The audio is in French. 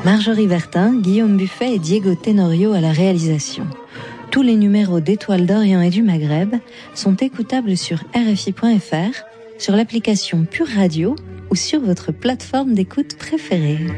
Marjorie Bertin, Guillaume Buffet et Diego Tenorio à la réalisation. Tous les numéros d'Étoiles d'Orient et du Maghreb sont écoutables sur RFI.fr, sur l'application Pure Radio ou sur votre plateforme d'écoute préférée.